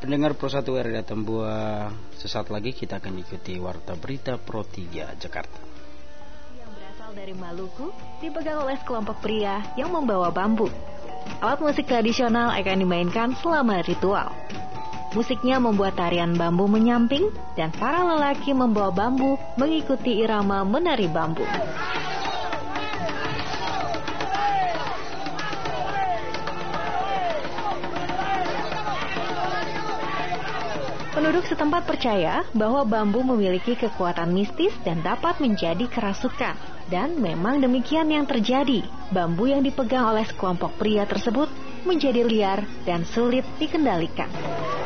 Pendengar Pro 1 RRI Tambua, sesaat lagi kita akan ikuti Warta Berita Pro 3 Jakarta. Yang berasal dari Maluku dipegang oleh sekelompok pria yang membawa bambu. Alat musik tradisional akan dimainkan selama ritual. Musiknya membuat tarian bambu menyamping dan para lelaki membawa bambu mengikuti irama menari bambu. Penduduk setempat percaya bahwa bambu memiliki kekuatan mistis dan dapat menjadi kerasukan. Dan memang demikian yang terjadi. Bambu yang dipegang oleh sekelompok pria tersebut menjadi liar dan sulit dikendalikan.